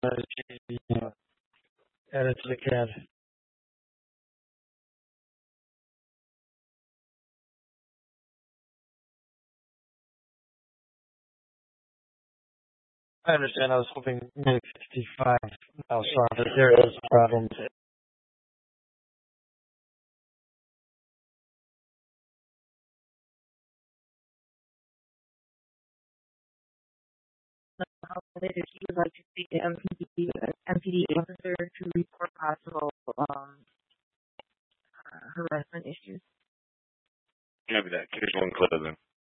add it to the CAD. I understand. I was hoping maybe 65. I was sorry, but there is problems. How later he would like to speak to MPD officer to report possible harassment issues. Copy that. Case one closing.